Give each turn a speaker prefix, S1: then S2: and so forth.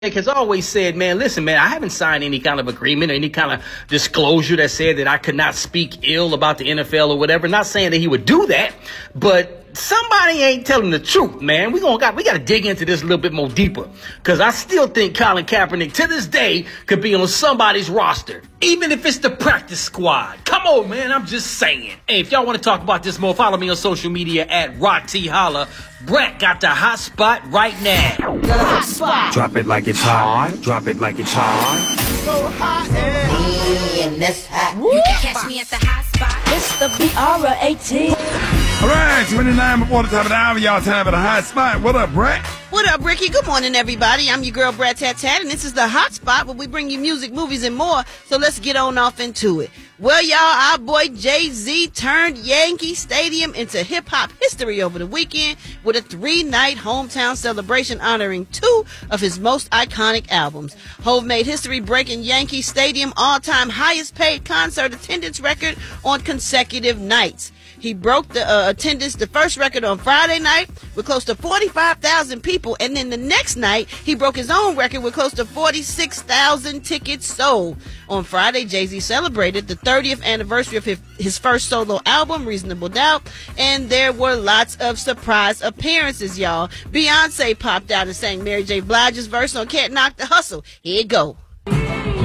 S1: has always said, man, listen, man, I haven't signed any kind of agreement or any kind of disclosure that said that I could not speak ill about the NFL or whatever. Not saying that he would do that, but somebody ain't telling the truth, man. We got to dig into this a little bit more deeper, because I still think Colin Kaepernick to this day could be on somebody's roster, even if it's the practice squad. Come on, man, I'm just saying. Hey, if y'all want to talk about this more, follow me on social media at Rock T Holla. Brett got the hot spot right now.
S2: The hot spot.
S3: Drop it like it's hot. Drop it like it's hot.
S2: So hot and
S4: this hot.
S5: You can catch me at the hot spot.
S4: It's the BR18.
S3: All right, 29 before the top of the hour. Y'all time for the hot spot. What up, Brett?
S6: What up, Ricky? Good morning, everybody. I'm your girl, Brat Tat Tat, and this is the hot spot where we bring you music, movies, and more. So let's get on off into it. Well, y'all, our boy Jay-Z turned Yankee Stadium into hip-hop history over the weekend with a 3-night hometown celebration honoring 2 of his most iconic albums. Hov made history breaking Yankee Stadium all-time highest paid concert attendance record on consecutive nights. He broke the attendance, the first record on Friday night with close to 45,000 people. And then the next night, he broke his own record with close to 46,000 tickets sold. On Friday, Jay-Z celebrated the 30th anniversary of his first solo album, Reasonable Doubt. And there were lots of surprise appearances, y'all. Beyonce popped out and sang Mary J. Blige's verse on Can't Knock the Hustle. Here it go.